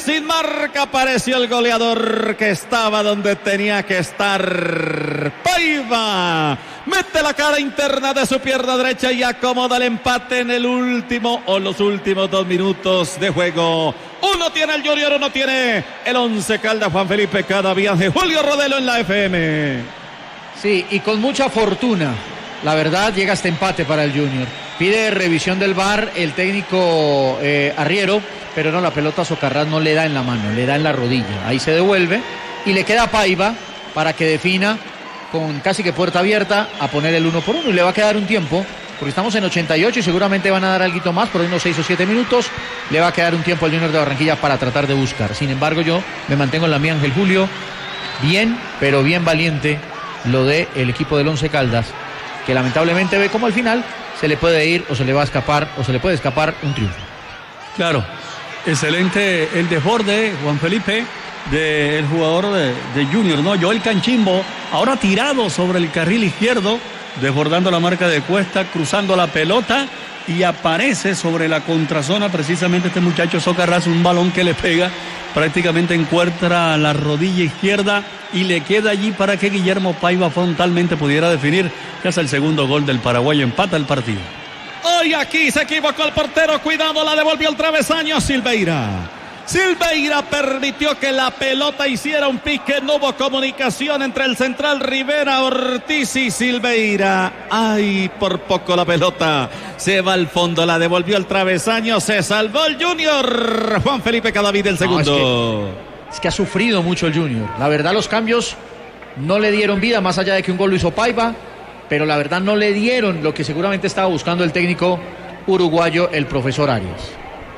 sin marca apareció el goleador que estaba donde tenía que estar. Paiva mete la cara interna de su pierna derecha y acomoda el empate en el último o los últimos 2 minutos de juego. Uno tiene el Junior, uno tiene el Once Caldas. Juan Felipe Cadaví, Julio Rodelo en la FM. Sí, y con mucha fortuna, la verdad, llega este empate para el Junior. Pide revisión del VAR el técnico Arriero, pero no, la pelota a Socarrás no le da en la mano, le da en la rodilla. Ahí se devuelve y le queda a Paiva para que defina con casi que puerta abierta a poner el 1-1, y le va a quedar un tiempo, porque estamos en 88 y seguramente van a dar algo más, por unos 6 o 7 minutos, le va a quedar un tiempo al Junior de Barranquilla para tratar de buscar. Sin embargo, yo me mantengo en la mía, Ángel Julio, bien, pero bien valiente lo de el equipo del Once Caldas, que lamentablemente ve como al final se le puede ir o se le va a escapar o se le puede escapar un triunfo. Claro, excelente el desborde, Juan Felipe, del jugador de Junior, ¿no? Joel Canchimbo, ahora tirado sobre el carril izquierdo, desbordando la marca de Cuesta, cruzando la pelota y aparece sobre la contrazona precisamente este muchacho Socarrás, un balón que le pega, prácticamente encuentra la rodilla izquierda y le queda allí para que Guillermo Paiva frontalmente pudiera definir, que hace el segundo gol del paraguayo, empata el partido. Hoy aquí se equivocó el portero, cuidado, la devolvió el travesaño Silveira. Silveira permitió que la pelota hiciera un pique, no hubo comunicación entre el central Rivera, Ortiz y Silveira. Ay, por poco la pelota se va al fondo, la devolvió el travesaño, se salvó el Junior. Juan Felipe Cadaví del segundo. Es que ha sufrido mucho el Junior. La verdad, los cambios no le dieron vida, más allá de que un gol lo hizo Paiva, pero la verdad no le dieron lo que seguramente estaba buscando el técnico uruguayo, el profesor Arias.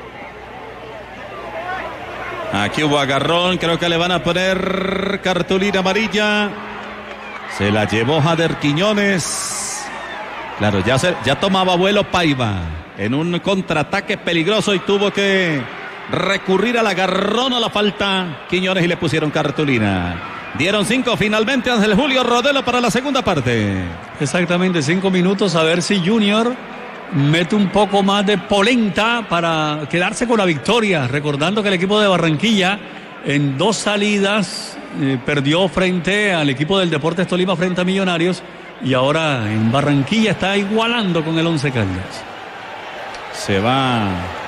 Aquí hubo agarrón, creo que le van a poner cartulina amarilla. Se la llevó Jader Quiñones. Claro, ya tomaba vuelo Paiva en un contraataque peligroso y tuvo que recurrir al agarrón, a la falta Quiñones, y le pusieron cartulina. Dieron 5 finalmente Ángel Julio Rodelo para la segunda parte. Exactamente, 5 minutos, a ver si Junior mete un poco más de polenta para quedarse con la victoria, recordando que el equipo de Barranquilla en 2 salidas perdió frente al equipo del Deportes Tolima frente a Millonarios, y ahora en Barranquilla está igualando con el Once Caldas. Se va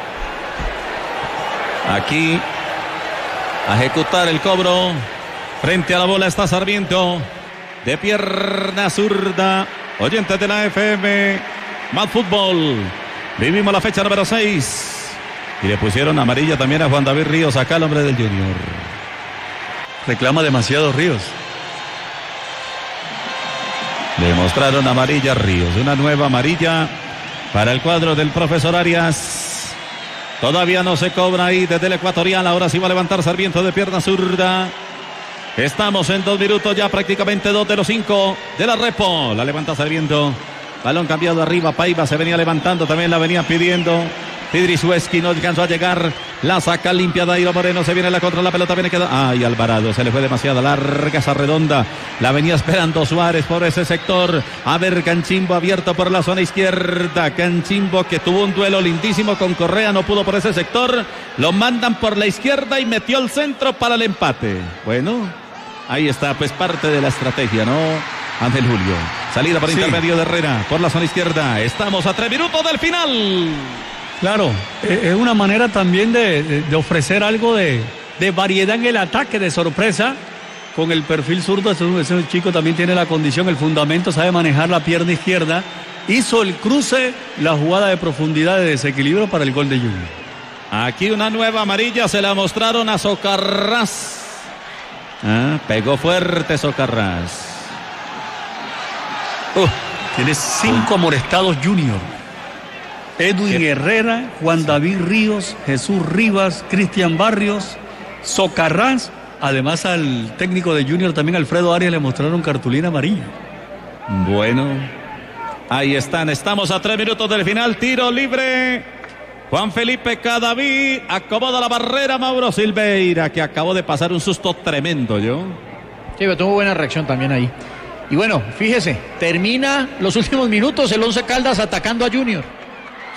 aquí a ejecutar el cobro. Frente a la bola está Sarmiento, de pierna zurda. Oyentes de la FM, Más Fútbol, vivimos la fecha número 6. Y le pusieron amarilla también a Juan David Ríos, acá el hombre del Junior. Reclama demasiado Ríos. Le mostraron amarilla a Ríos, una nueva amarilla para el cuadro del profesor Arias. Todavía no se cobra ahí desde el Ecuatorial, ahora sí va a levantar Sarmiento de pierna zurda. Estamos en 2 minutos ya, prácticamente 2 de los 5 de la Repo. La levanta Sarmiento. Balón cambiado arriba, Paiva se venía levantando, también la venía pidiendo. Pidrizueski no alcanzó a llegar. La saca limpia Dairo Moreno, se viene la contra, la pelota viene quedando. Ay, Alvarado, se le fue demasiado larga esa redonda. La venía esperando Suárez por ese sector. A ver, Canchimbo abierto por la zona izquierda. Canchimbo, que tuvo un duelo lindísimo con Correa, no pudo por ese sector. Lo mandan por la izquierda y metió el centro para el empate. Bueno, ahí está, pues parte de la estrategia, ¿no? Ángel Julio. Salida por intermedio de Herrera por la zona izquierda. Estamos a 3 minutos del final. Claro, es una manera también de ofrecer algo de variedad en el ataque, de sorpresa, con el perfil zurdo. Ese chico también tiene la condición, el fundamento, sabe manejar la pierna izquierda. Hizo el cruce, la jugada de profundidad, de desequilibrio para el gol de Junior. Aquí una nueva amarilla, se la mostraron a Socarrás. Pegó fuerte Socarrás. Tiene 5 amonestados Junior. Edwin Herrera, Juan David Ríos, Jesús Rivas, Cristian Barrios, Socarrás. Además, al técnico de Junior también, Alfredo Arias, le mostraron cartulina amarilla. Bueno, ahí están, estamos a 3 minutos del final. Tiro libre. Juan Felipe Cadaví acomoda la barrera. Mauro Silveira, que acabó de pasar un susto tremendo, ¿yo? Sí, pero tuvo buena reacción también ahí. Y bueno, fíjese, termina los últimos minutos el Once Caldas atacando a Junior.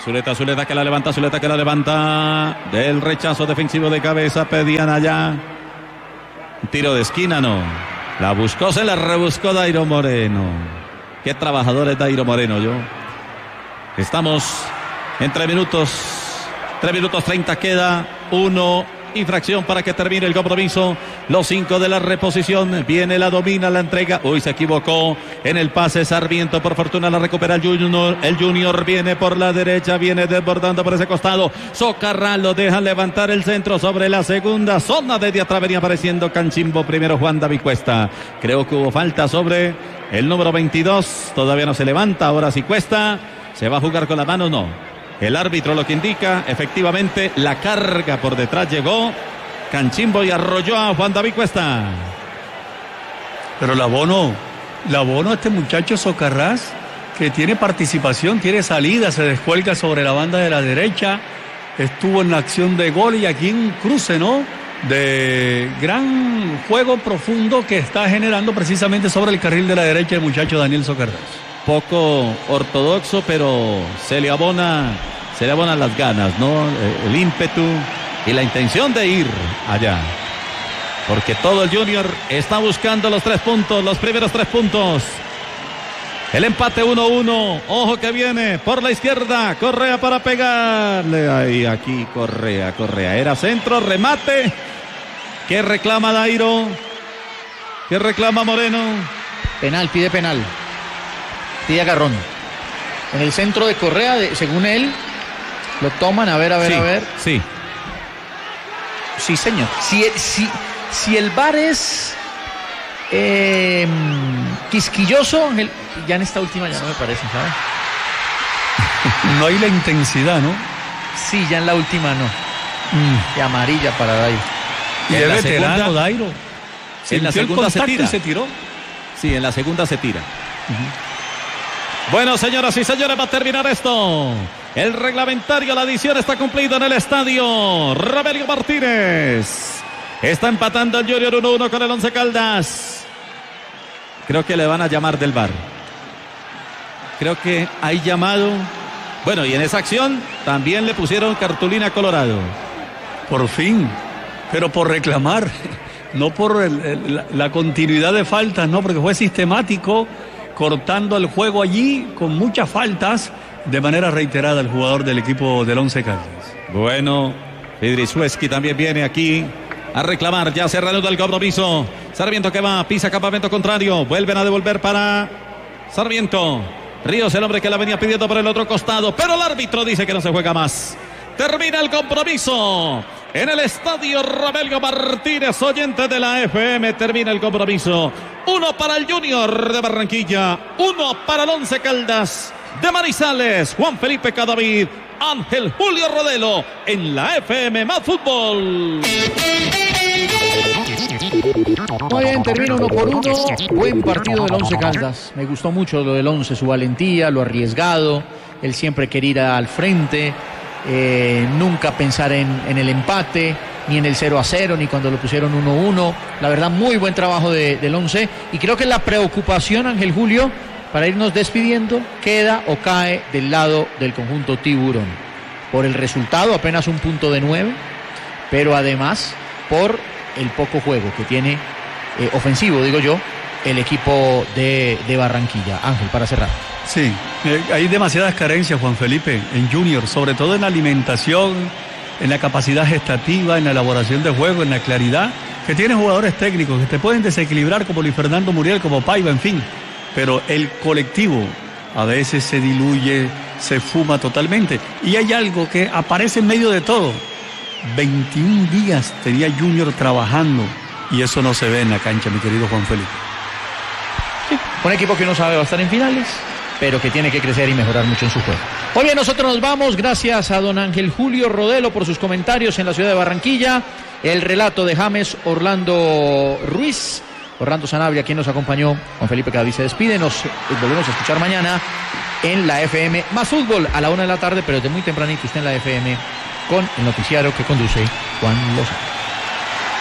Zuleta que la levanta, del rechazo defensivo de cabeza, pedían allá. Tiro de esquina, no. La buscó, se la rebuscó Dairo Moreno. Qué trabajador es Dairo Moreno, yo. Estamos en 3 minutos 30 queda, 1 infracción para que termine el compromiso. Los 5 de la reposición, viene la domina, la entrega. Uy, se equivocó en el pase Sarmiento, por fortuna la recupera el Junior viene por la derecha, viene desbordando por ese costado. Socarrás lo deja levantar el centro sobre la segunda zona de atrás, venía apareciendo Canchimbo, primero Juan David Cuesta. Creo que hubo falta sobre el número 22, todavía no se levanta, ahora sí Cuesta. ¿Se va a jugar con la mano? No. El árbitro lo que indica, efectivamente, la carga por detrás llegó Canchimbo y arrolló a Juan David Cuesta. Pero el abono a este muchacho Socarrás, que tiene participación, tiene salida, se descuelga sobre la banda de la derecha, estuvo en la acción de gol y aquí un cruce, ¿no? De gran juego profundo que está generando precisamente sobre el carril de la derecha el muchacho Daniel Socarrás. Poco ortodoxo, pero se le abonan las ganas, ¿no? El ímpetu y la intención de ir allá. Porque todo el Junior está buscando los 3 puntos, los primeros 3 puntos. El empate 1-1. Ojo que viene por la izquierda. Correa para pegarle. Ahí, aquí Correa. Era centro, remate. ¿Qué reclama Dairo? ¿Qué reclama Moreno? Penal, pide penal. Pide agarrón. En el centro de Correa, según él, lo toman. A ver. Sí. Sí, señor. Si el VAR es quisquilloso, ya en esta última ya no me parece, ¿sabes? No hay la intensidad, ¿no? Sí, ya en la última no. De amarilla para Dairo. Y es veterano Dairo. En la segunda se tira. Se tiró. Sí, en la segunda se tira. Bueno, señoras y señores, va a terminar esto. El reglamentario, la adición está cumplida en el estadio Romelio Martínez. Está empatando el Junior 1-1 con el Once Caldas. Creo que le van a llamar del VAR. Creo que hay llamado. Bueno, y en esa acción también le pusieron cartulina Colorado. Por fin, pero por reclamar, no por la continuidad de faltas, no, porque fue sistemático, cortando el juego allí con muchas faltas de manera reiterada el jugador del equipo del Once Caldas. Bueno, Idrisueski también viene aquí a reclamar, ya se reanuda el compromiso. Sarmiento que va, pisa campamento contrario, vuelven a devolver para Sarmiento. Ríos, el hombre que la venía pidiendo por el otro costado, pero el árbitro dice que no se juega más. Termina el compromiso en el estadio Romelio Martínez, oyente de la FM. Termina el compromiso. 1 para el Junior de Barranquilla, 1 para el Once Caldas de Manizales. Juan Felipe Cadavid, Ángel Julio Rodelo en la FM Más Fútbol. Muy bien, termina 1-1. Buen partido del Once Caldas. Me gustó mucho lo del Once, su valentía, lo arriesgado. Él siempre quería ir al frente. Nunca pensar en el empate, ni en el 0-0, ni cuando lo pusieron 1-1. La verdad, muy buen trabajo del Once. Y creo que la preocupación, Ángel Julio, para irnos despidiendo, queda o cae del lado del conjunto Tiburón. Por el resultado, apenas un punto de 9, pero además por el poco juego que tiene ofensivo, digo yo, el equipo de Barranquilla. Ángel, para cerrar. Sí, hay demasiadas carencias, Juan Felipe, en Junior, sobre todo en la alimentación, en la capacidad gestativa, en la elaboración de juego, en la claridad, que tiene jugadores técnicos que te pueden desequilibrar como Luis Fernando Muriel, como Paiva, en fin, pero el colectivo a veces se diluye, se fuma totalmente, y hay algo que aparece en medio de todo. 21 días tenía Junior trabajando, y eso no se ve en la cancha, mi querido Juan Felipe. Sí, un equipo que uno sabe va a estar en finales, pero que tiene que crecer y mejorar mucho en su juego. Muy bien, nosotros nos vamos. Gracias a don Ángel Julio Rodelo por sus comentarios en la ciudad de Barranquilla. El relato de James Orlando Ruiz. Orlando Sanabria, quien nos acompañó. Juan Felipe Cadavid se despide. Nos volvemos a escuchar mañana en la FM Más Fútbol a la 1 de la tarde, pero desde muy tempranito usted en la FM con el noticiario que conduce Juan Lozano.